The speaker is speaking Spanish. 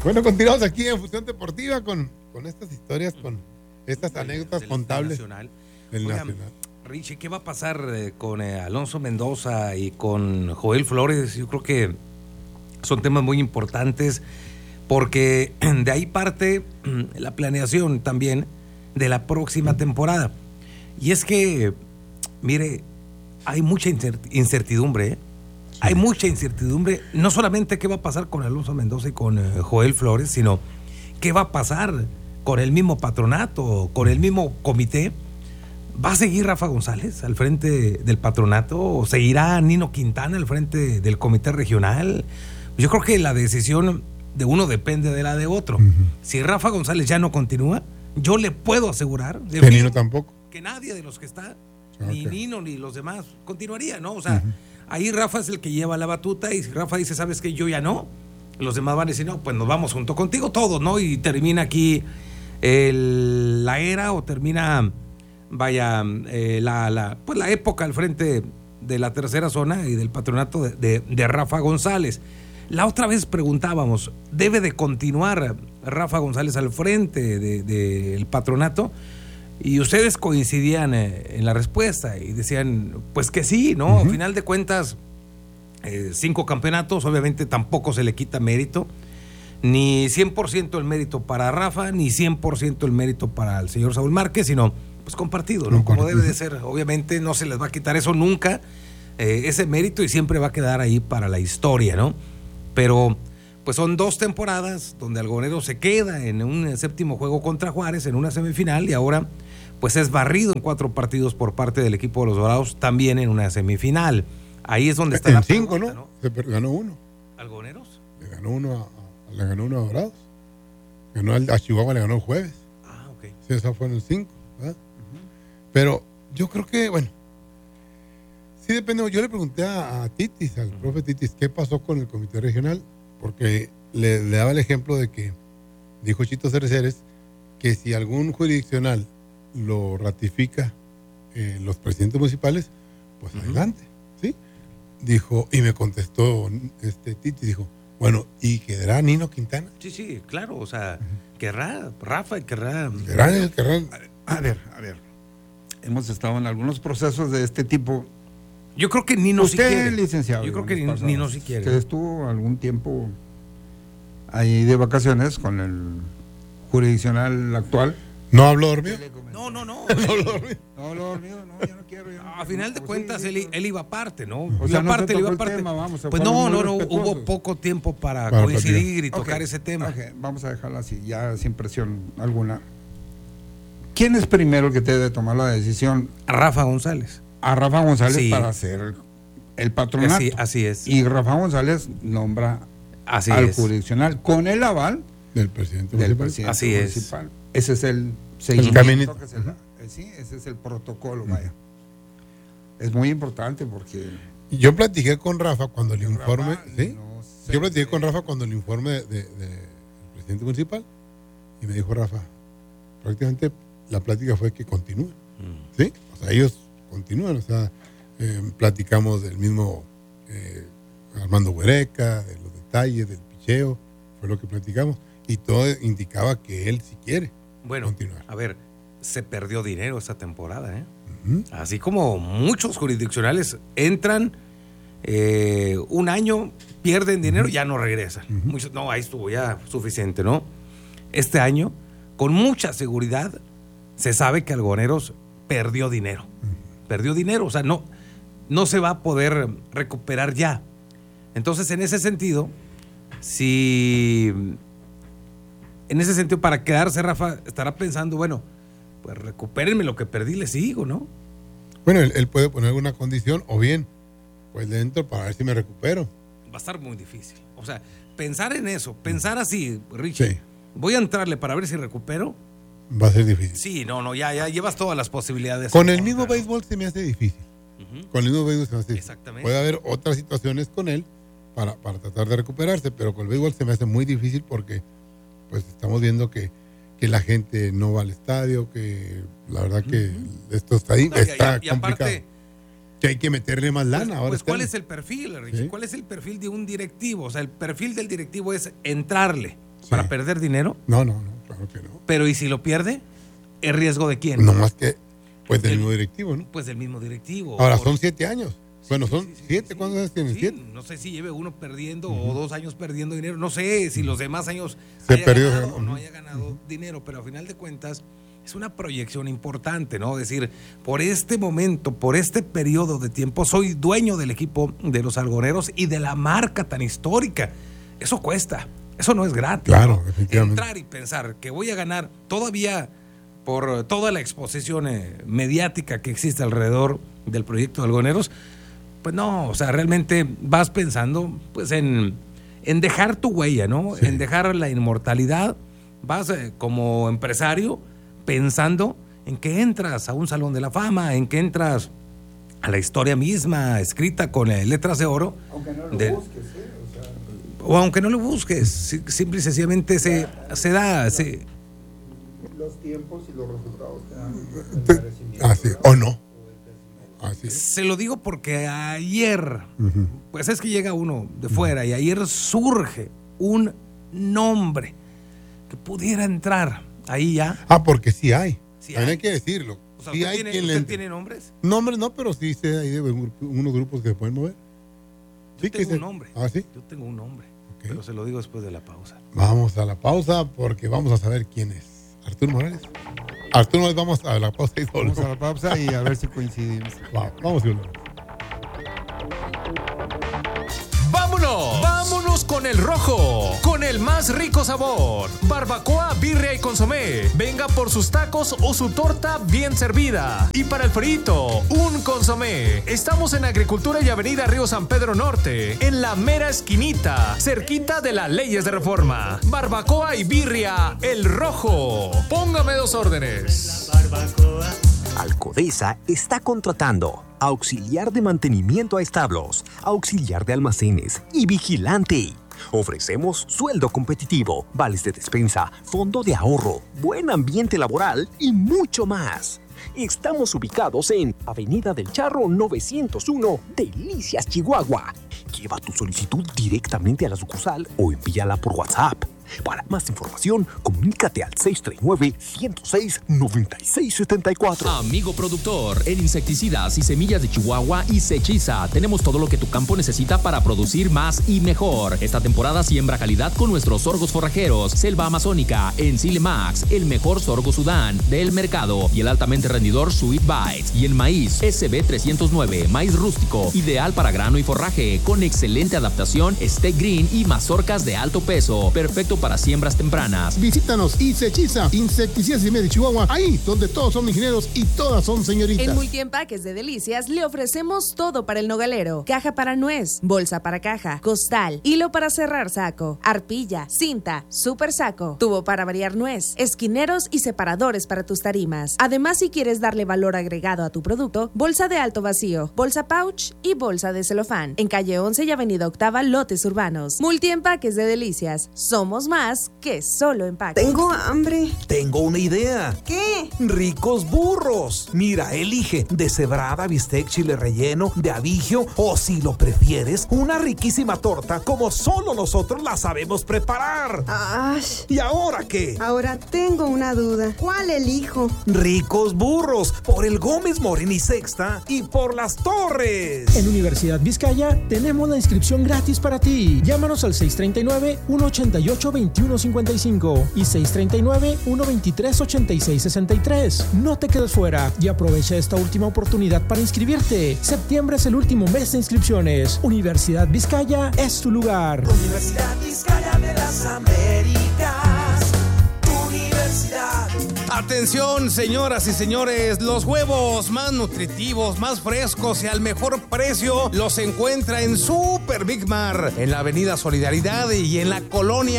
Bueno, continuamos aquí en Fusión Deportiva con estas historias, con estas anécdotas contables del Nacional. Richie, ¿qué va a pasar con Alonso Mendoza y con Joel Flores? Yo creo que son temas muy importantes porque de ahí parte la planeación también de la próxima temporada. Y es que, mire, hay mucha incertidumbre, ¿eh? Sí. Hay mucha incertidumbre, no solamente qué va a pasar con Alonso Mendoza y con Joel Flores, sino qué va a pasar con el mismo patronato, con el mismo comité. ¿Va a seguir Rafa González al frente del patronato? ¿O seguirá Nino Quintana al frente del comité regional? Yo creo que la decisión de uno depende de la de otro. Uh-huh. Si Rafa González ya no continúa, yo le puedo asegurar que Nino tampoco, que nadie de los que está, ni Nino ni los demás, continuaría, ¿no? O sea, ahí Rafa es el que lleva la batuta, y si Rafa dice, ¿sabes qué? Yo ya no, los demás van a decir, no, pues nos vamos junto contigo todos, ¿no? Y termina aquí la era, o termina, vaya, la época al frente de la tercera zona y del patronato de Rafa González. La otra vez preguntábamos, ¿debe de continuar Rafa González al frente del patronato? Y ustedes coincidían en la respuesta y decían, pues que sí, ¿no? Uh-huh. A final de cuentas, 5 campeonatos, obviamente tampoco se le quita mérito, ni 100% el mérito para Rafa, ni 100% el mérito para el señor Saúl Márquez, sino pues compartido, ¿no? Como debe de ser. Obviamente no se les va a quitar eso nunca, ese mérito, y siempre va a quedar ahí para la historia, ¿no? Pero pues son 2 temporadas donde Algodoneros se queda en un séptimo juego contra Juárez en una semifinal, y ahora pues es barrido en 4 partidos por parte del equipo de los Dorados, también en una semifinal. Ahí es donde está la pregunta, 5, ¿no? Se ganó 1. ¿Algodoneros? Le ganó uno a Dorados. Ganó a Chihuahua, le ganó el jueves. Ah, ok. Sí, esa fue en el 5, ¿verdad? Uh-huh. Pero yo creo que, bueno, sí depende. Yo le pregunté a Titis, al profe Titis, qué pasó con el comité regional, porque le daba el ejemplo de que dijo Chito Cereceres que si algún jurisdiccional lo ratifica los presidentes municipales, pues adelante, ¿sí? Dijo, y me contestó Titis, dijo, bueno, ¿y quedará Nino Quintana? Sí, claro, o sea, querrá Rafa y querrá... A ver, hemos estado en algunos procesos de este tipo. Yo creo que Nino sí quiere. Usted, licenciado. Yo creo que Nino sí quiere. Usted estuvo algún tiempo ahí de vacaciones con el jurisdiccional actual. ¿No habló dormido? No. No habló dormido, no, yo no quiero. A final de cuentas, él iba aparte, ¿no? O sea, él iba aparte. Pues no, hubo poco tiempo para coincidir y tocar ese tema. Okay, vamos a dejarlo así, ya sin presión alguna. ¿Quién es primero el que debe tomar la decisión? Rafa González. A Rafa González, sí, para ser el patronato. Así es. Y Rafa González nombra al jurisdiccional con el aval del presidente municipal. Así municipal. Ese es el seguimiento, ese es el protocolo, vaya. Es muy importante porque... Yo platiqué con Rafa cuando el informe... ¿sí? Yo platiqué con Rafa cuando el informe del presidente municipal, y me dijo Rafa, prácticamente la plática fue que continúen. ¿Sí? O sea, ellos continúan, o sea, platicamos del mismo Armando Huereca, de los detalles, del picheo, fue lo que platicamos, y todo indicaba que él sí quiere continuar. A ver, se perdió dinero esta temporada, ¿eh? Uh-huh. Así como muchos jurisdiccionales entran un año, pierden dinero, ya no regresan. Uh-huh. Muchos, no, ahí estuvo ya suficiente, ¿no? Este año, con mucha seguridad, se sabe que Algodoneros perdió dinero. Perdió dinero, o sea, no se va a poder recuperar ya. Entonces, en ese sentido, para quedarse, Rafa estará pensando, bueno, pues recupérenme lo que perdí, le sigo, ¿no? Bueno, él puede poner alguna condición, o bien, pues dentro para ver si me recupero. Va a estar muy difícil. O sea, pensar en eso, pensar así, Richie, sí, voy a entrarle para ver si recupero. Va a ser difícil. Sí, ya llevas todas las posibilidades. Con el mismo béisbol se me hace difícil. Uh-huh. Con el mismo béisbol se me hace difícil. Exactamente. Puede haber otras situaciones con él para tratar de recuperarse, pero con el béisbol se me hace muy difícil porque pues estamos viendo que la gente no va al estadio, que la verdad que esto está ahí, está complicado. Aparte, que hay que meterle más lana. Pues ¿cuál es el perfil, Richie? ¿Sí? ¿Cuál es el perfil de un directivo? O sea, el perfil del directivo es entrarle. para perder dinero. No, claro que no. Pero ¿y si lo pierde? ¿El riesgo de quién? No más que, pues del mismo directivo, ¿no? Pues del mismo directivo. Ahora son 7 años. Bueno, son 7. ¿Cuántos años tienen? 7. No sé si lleve uno perdiendo o 2 años perdiendo dinero. No sé si los demás años se haya perdió ganado o no haya ganado dinero, pero a final de cuentas es una proyección importante, ¿no? Es decir, por este momento, por este periodo de tiempo, soy dueño del equipo de los Algoneros y de la marca tan histórica. Eso cuesta, eso no es gratis. Claro, ¿no? definitivamente. Entrar y pensar que voy a ganar todavía por toda la exposición mediática que existe alrededor del proyecto de Algoneros, pues no, o sea, realmente vas pensando pues en dejar tu huella, ¿no? Sí. En dejar la inmortalidad. Vas como empresario pensando en que entras a un salón de la fama, en que entras a la historia misma, escrita con letras de oro. Aunque no lo busques, o aunque no lo busques, simple y sencillamente se da. Los tiempos y los resultados te dan el merecimiento. Así, o no. Así. Se lo digo porque ayer, pues es que llega uno de fuera y ayer surge un nombre que pudiera entrar ahí ya. Porque sí hay. También hay que decirlo. O sea, sí ¿usted tiene nombres? Nombres no, pero sí sé ahí de unos grupos que se pueden mover. Yo tengo un nombre. ¿Sí? Yo tengo un nombre. Okay. Pero se lo digo después de la pausa. Vamos a la pausa porque vamos a saber quién es. Arturo Morales. Arturo Morales, vamos a la pausa. Vamos a la pausa y a ver si coincidimos. Vamos a verlo. ¡Vámonos con el rojo! Con el más rico sabor. Barbacoa, birria y consomé. Venga por sus tacos o su torta bien servida. Y para el frito, un consomé. Estamos en Agricultura y Avenida Río San Pedro Norte, en la mera esquinita, cerquita de las Leyes de Reforma. Barbacoa y birria, el rojo. Póngame 2 órdenes. Alcodesa está contratando auxiliar de mantenimiento a establos, auxiliar de almacenes y vigilante. Ofrecemos sueldo competitivo, vales de despensa, fondo de ahorro, buen ambiente laboral y mucho más. Estamos ubicados en Avenida del Charro 901, Delicias, Chihuahua. Lleva tu solicitud directamente a la sucursal o envíala por WhatsApp. Para más información, comunícate al 639-106-9674. Amigo productor, en insecticidas y semillas de Chihuahua y Sechiza tenemos todo lo que tu campo necesita para producir más y mejor. Esta temporada siembra calidad con nuestros sorgos forrajeros, selva amazónica, Ensile Max, el mejor sorgo Sudán del mercado y el altamente rendidor Sweet Bites. Y en maíz, SB309, maíz rústico, ideal para grano y forraje, con excelente adaptación, Steak Green y mazorcas de alto peso, perfecto para siembras tempranas. Visítanos y Sechiza, insecticidas y de Chihuahua, ahí donde todos son ingenieros y todas son señoritas. En Multiempaques de Delicias le ofrecemos todo para el nogalero: caja para nuez, bolsa para caja, costal, hilo para cerrar saco, arpilla, cinta, super saco, tubo para variar nuez, esquineros y separadores para tus tarimas. Además, si quieres darle valor agregado a tu producto, bolsa de alto vacío, bolsa pouch y bolsa de celofán. En calle 11 y avenida Octava, lotes urbanos. Multiempaques de Delicias. Somos más que solo empaque. Tengo hambre. Tengo una idea. ¿Qué? Ricos burros. Mira, elige deshebrada, bistec, chile relleno, de abigio o, si lo prefieres, una riquísima torta como solo nosotros la sabemos preparar. ¡Ay! ¿Y ahora qué? Ahora tengo una duda. ¿Cuál elijo? Ricos burros, por el Gómez Morín y Sexta y por Las Torres. En Universidad Vizcaya tenemos la inscripción gratis para ti. Llámanos al 639-188-2155 y 639-123-8663. No te quedes fuera y aprovecha esta última oportunidad para inscribirte. Septiembre es el último mes de inscripciones. Universidad Vizcaya es tu lugar. Universidad Vizcaya de las Américas. Universidad. Atención, señoras y señores, los huevos más nutritivos, más frescos y al mejor precio los encuentra en Super Big Mar, en la Avenida Solidaridad y en la colonia